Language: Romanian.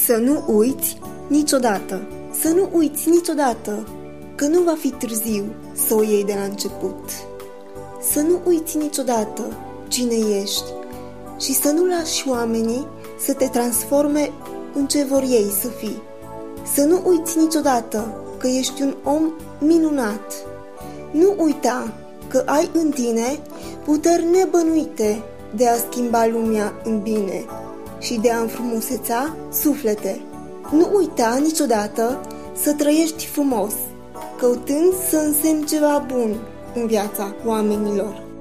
Să nu uiți niciodată, să nu uiți niciodată că nu va fi târziu să o iei de la început. Să nu uiți niciodată cine ești și să nu lași oamenii să te transforme în ce vor ei să fii. Să nu uiți niciodată că ești un om minunat. Nu uita că ai în tine puteri nebănuite de a schimba lumea în bine și de a înfrumuseța suflete. Nu uita niciodată să trăiești frumos, căutând să însemni ceva bun în viața oamenilor.